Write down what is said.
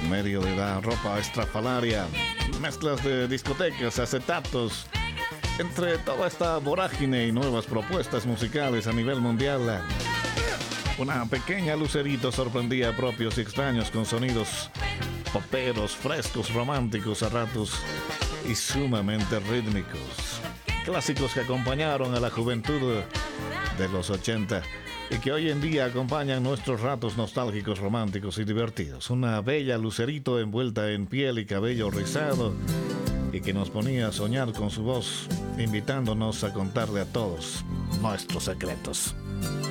en medio de la ropa estrafalaria, mezclas de discotecas, acetatos, entre toda esta vorágine y nuevas propuestas musicales a nivel mundial. Una pequeña lucerito sorprendía a propios y extraños con sonidos poperos, frescos, románticos a ratos y sumamente rítmicos. Clásicos que acompañaron a la juventud de los 80 y que hoy en día acompañan nuestros ratos nostálgicos, románticos y divertidos. Una bella lucerito envuelta en piel y cabello rizado y que nos ponía a soñar con su voz, invitándonos a contarle a todos nuestros secretos.